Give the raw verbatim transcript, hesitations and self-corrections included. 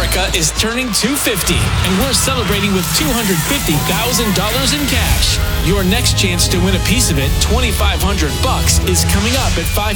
America is turning two hundred fifty, and we're celebrating with two hundred fifty thousand dollars in cash. Your next chance to win a piece of it, twenty-five hundred bucks, is coming up at five